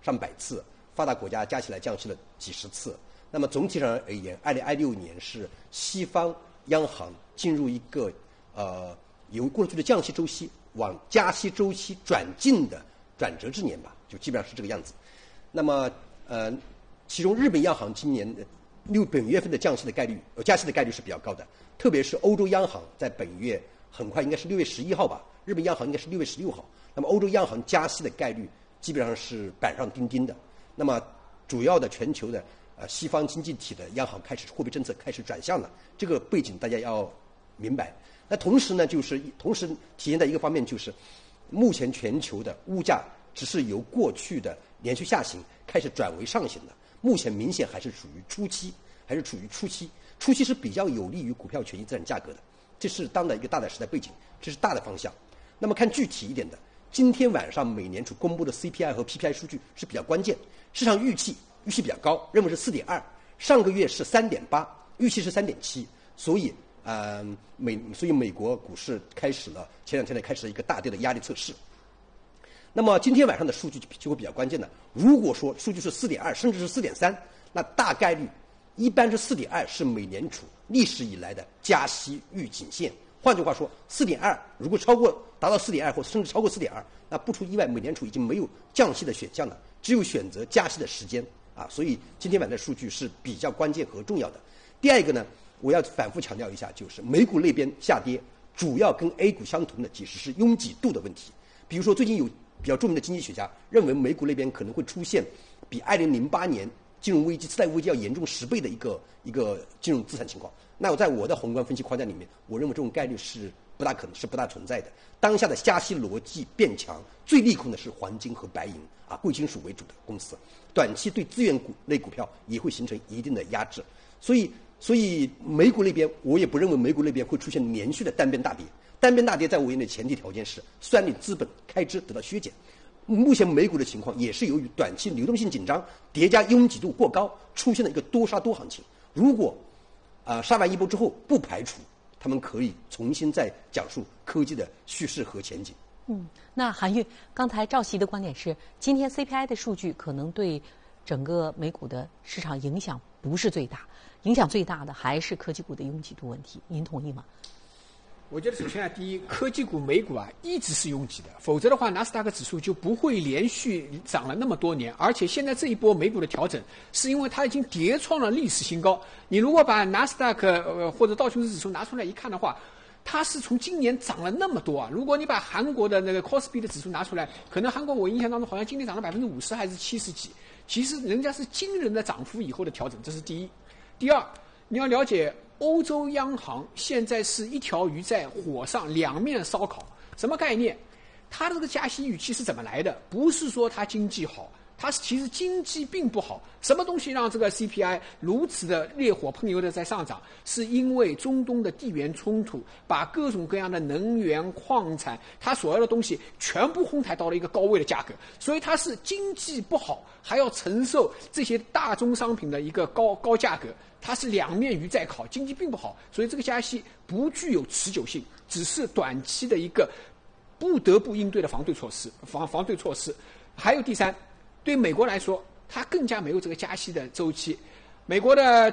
上百次，发达国家加起来降息了几十次。那么总体上而言，2026年是西方央行进入一个由过去的降息周期往加息周期转进的转折之年吧，就基本上是这个样子。那么其中日本央行今年本月份的加息的概率是比较高的，特别是欧洲央行在本月很快应该是6月11号吧，日本央行应该是6月16号。那么欧洲央行加息的概率基本上是板上钉钉的。那么主要的全球的西方经济体的央行开始货币政策开始转向了，这个背景大家要明白。那同时呢，同时体现在一个方面，就是目前全球的物价只是由过去的连续下行开始转为上行的，目前明显还是处于初期，初期是比较有利于股票权益资产价格的，这是当代一个大的时代背景，这是大的方向。那么看具体一点的，今天晚上美联储公布的 CPI 和 PPI 数据是比较关键，市场预期比较高，认为是4.2，上个月是3.8，预期是3.7，所以美国股市前两天开始了一个大跌的压力测试。那么今天晚上的数据就会比较关键的，如果说数据是4.2，甚至是4.3，那大概率一般是4.2是美联储历史以来的加息预警线。换句话说，4.2如果达到4.2或甚至超过4.2，那不出意外，美联储已经没有降息的选项了，只有选择加息的时间啊。所以今天晚上的数据是比较关键和重要的。第二个呢，我要反复强调一下，就是美股那边下跌，主要跟 A 股相同的其实是拥挤度的问题。比如说，最近有比较著名的经济学家认为，美股那边可能会出现比2008年金融危机、次贷危机要严重10倍的一个金融资产情况。那在我的宏观分析框架里面，我认为这种概率是不大可能，是不大存在的。当下的加息逻辑变强，最利空的是黄金和白银啊，贵金属为主的公司，短期对资源类股票也会形成一定的压制。所以美股那边，我也不认为美股那边会出现连续的单边大跌。单边大跌在我眼里的前提条件是算力资本开支得到削减。目前美股的情况也是由于短期流动性紧张叠加拥挤度过高，出现了一个多杀多行情。如果杀完一波之后，不排除他们可以重新再讲述科技的叙事和前景。 那韩愈，刚才赵琦的观点是，今天 CPI 的数据可能对整个美股的市场影响不是最大，影响最大的还是科技股的拥挤度问题。您同意吗？ 我觉得首先第一，科技股美股一直是拥挤的，否则的话，纳斯达克指数就不会连续涨了那么多年。而且现在这一波美股的调整，是因为它已经跌创了历史新高。你如果把纳斯达克或者道琼斯指数拿出来一看的话，它是从今年涨了那么多啊！如果你把韩国的那个 Kospi 的指数拿出来，可能韩国我印象当中好像今年涨了50%还是70%几，其实人家是惊人的涨幅以后的调整，这是第一。第二，你要了解。欧洲央行现在是一条鱼在火上两面烧烤，什么概念？它的这个加息预期是怎么来的？不是说它经济好，它其实经济并不好。什么东西让这个 CPI 如此的烈火烹油的在上涨？是因为中东的地缘冲突，把各种各样的能源、矿产，它所有的东西全部哄抬到了一个高位的价格，所以它是经济不好，还要承受这些大宗商品的一个高价格。它是两面鱼在烤，经济并不好，所以这个加息不具有持久性，只是短期的一个不得不应对的防对措施。还有第三，对美国来说，它更加没有这个加息的周期。美国的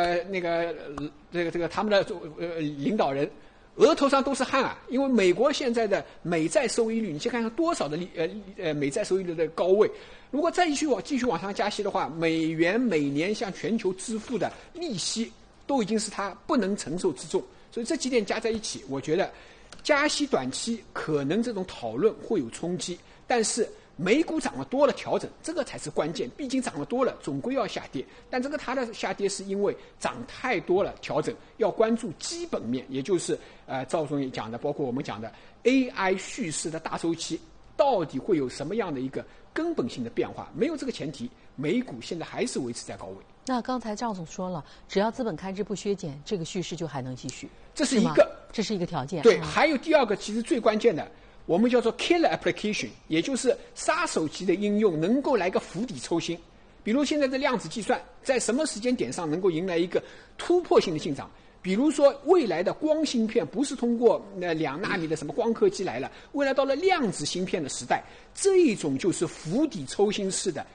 他们的领导人额头上都是汗啊，因为美国现在的美债收益率，你去看看多少的美债收益率的高位。如果再继续往上加息的话，美元每年向全球支付的利息都已经是它不能承受之重。所以这几点加在一起，我觉得加息短期可能这种讨论会有冲击，但是美股涨得多了调整，这个才是关键。毕竟涨得多了，总归要下跌。但这个它的下跌是因为涨太多了调整，要关注基本面，也就是赵总也讲的，包括我们讲的 AI 叙事的大周期，到底会有什么样的一个根本性的变化？没有这个前提，美股现在还是维持在高位。 那刚才赵总说了，只要资本开支不削减，这个叙事就还能继续。 这是一个条件。 对，还有第二个，其实最关键的。我们叫做 killer application， 也就是杀手级的应用能够来个釜底抽薪。比如现在的量子计算在什么时间点上能够迎来一个突破性的进展？比如说未来的光芯片不是通过2纳米的什么光刻机来了，未来到了量子芯片的时代，这一种就是釜底抽薪式的